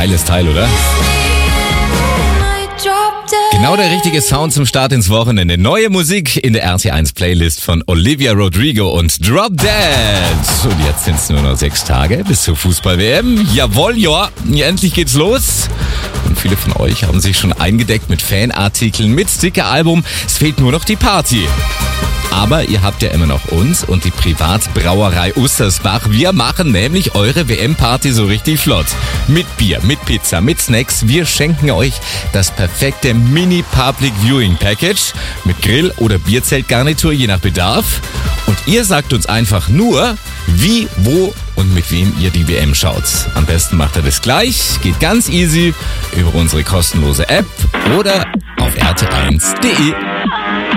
Geiles Teil, oder? Genau der richtige Sound zum Start ins Wochenende. Neue Musik in der RT1 Playlist von Olivia Rodrigo und Drop Dead. Und jetzt sind es nur noch 6 Tage bis zur Fußball-WM. Jawohl, ja, endlich geht's los. Und viele von euch haben sich schon eingedeckt mit Fanartikeln, mit Sticker-Album. Es fehlt nur noch die Party. Aber ihr habt ja immer noch uns und die Privatbrauerei Ustersbach. Wir machen nämlich eure WM-Party so richtig flott. Mit Bier, mit Pizza, mit Snacks. Wir schenken euch das perfekte Mini-Public Viewing Package mit Grill- oder Bierzeltgarnitur, je nach Bedarf. Und ihr sagt uns einfach nur, wie, wo und mit wem ihr die WM schaut. Am besten macht ihr das gleich. Geht ganz easy über unsere kostenlose App oder auf rt1.de.